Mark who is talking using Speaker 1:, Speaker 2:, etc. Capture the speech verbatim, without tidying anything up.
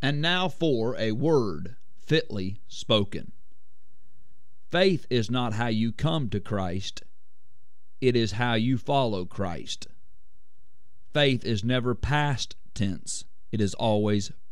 Speaker 1: And now for a word fitly spoken. Faith is not how you come to Christ. It is how you follow Christ. Faith is never past tense. It is always